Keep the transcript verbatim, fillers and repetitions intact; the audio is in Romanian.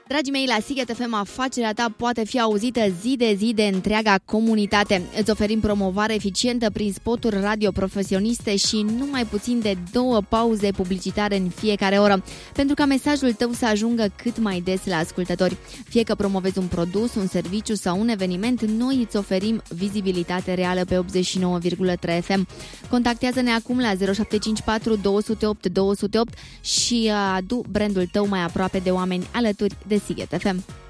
Dragii mei, la Sighet F M, afacerea ta poate fi auzită zi de zi de întreaga comunitate. Îți oferim promovare eficientă prin spoturi radio profesioniste și nu mai puțin de două pauze publicitare în fiecare oră, pentru ca mesajul tău să ajungă cât mai des la ascultători. Fie că promovezi un produs, un serviciu sau un eveniment, noi îți oferim vizibilitate reală pe optzeci și nouă virgulă trei F M. Contactează-ne acum la zero șapte cinci patru doi zero opt doi zero opt și adu brandul tău mai aproape de oameni, alături de Sighet F M.